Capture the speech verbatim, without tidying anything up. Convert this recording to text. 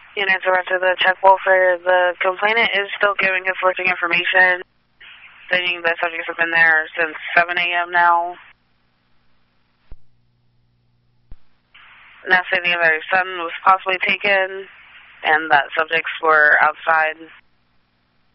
Units directed to the check welfare. The complainant is still giving conflicting information, stating that subjects have been there since seven A M now. Now stating that his son was possibly taken and that subjects were outside